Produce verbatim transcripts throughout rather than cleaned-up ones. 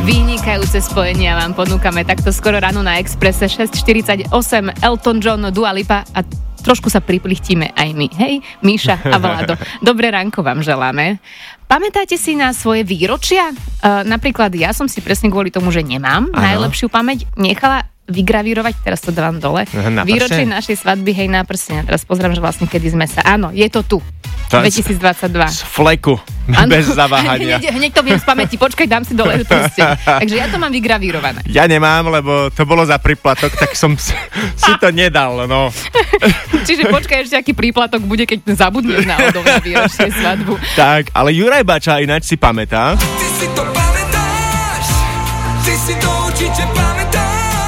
Vynikajúce spojenia vám ponúkame takto skoro ráno na Expresse. Šesť štyridsaťosem, Elton John, Dua Lipa a trošku sa priplichtíme aj my. Hej, Míša a Vlado. Dobré ránko vám želáme. Pamätáte si na svoje výročia? Uh, napríklad ja som si presne kvôli tomu, že nemám ano. najlepšiu pamäť, nechala vygravírovať, teraz to dávam dole, na výročie našej svadby, hej, na prstene. Teraz pozriem, že vlastne kedy sme sa... Áno, je to tu. dvetisícdvadsaťdva. Z fleku, ano. Bez zaváhania. Hneď, hneď to viem z pamäti, počkaj, dám si dole prsten. Takže ja to mám vygravírované. Ja nemám, lebo to bolo za príplatok, tak som si, si to nedal, no. Čiže počkaj, ešte aký príplatok bude, keď zabudneš náhodou na výročie svadbu. Tak, ale Juraj Bača ináč si pamätá. Ty si to pamätáš, ty si to určite pamätáš.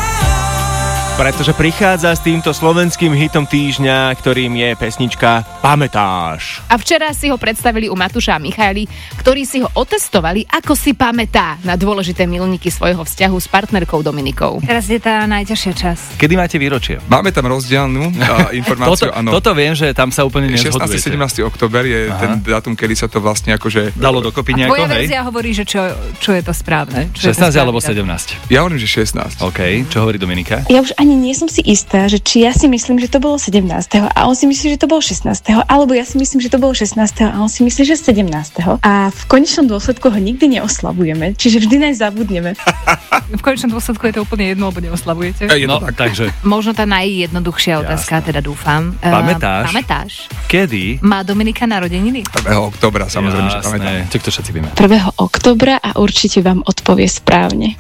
Pretože prichádza s týmto slovenským hitom týždňa, ktorým je pesnička Pamätáš. A včera si ho predstavili u Matúša a Michaely, ktorí si ho otestovali, ako si pamätá na dôležité milníky svojho vzťahu s partnerkou Dominikou. Teraz je tá najťažšia čas. Kedy máte výročie? Máme tam rozdielnú uh, informáciu, toto, áno. Toto viem, že tam sa úplne nezhodujete. šestnásteho sedemnásteho október je Aha. ten dátum, kedy sa to vlastne akože... Dalo dokopy nejako, hej? Tvoja verzia hovorí, že čo, čo je to správne. Čo šestnásť alebo sedemnásť? Ja hovorím, že šestnásť. OK, čo hovorí Dominika? Ja už ani nie som si istá, že či ja si myslím, že to bolo sedemnásteho a on si myslí, že to bolo šestnásteho, alebo ja si myslím, že to bolo šestnásteho a on si myslí, že sedemnásteho. A v konečnom dôsledku ho nikdy neoslavujeme, čiže vždy nás zabudneme. V konečnom dôsledku je to úplne jedno, lebo neoslavujete. Je no, tak. takže. Možno tá najjednoduchšia otázka, teda dúfam. Pamätáš? Uh, pamätáš? Kedy? Má Dominika narodeniny? prvého októbra, samozrejme, že pamätám. Tak to všetci vieme. prvého októbra a určite vám odpovie správne.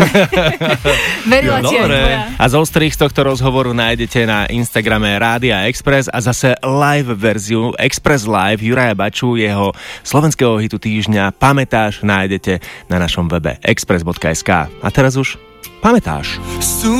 Verila ti aj tvoja. A zo strých z tohto rozhovoru nájdete na Instagrame Rádia Express a zase live verziu Express Live Juraja Baču, jeho slovenského hitu týždňa Pamätáš nájdete na našom webe express bodka es ká. A teraz už pamätáš.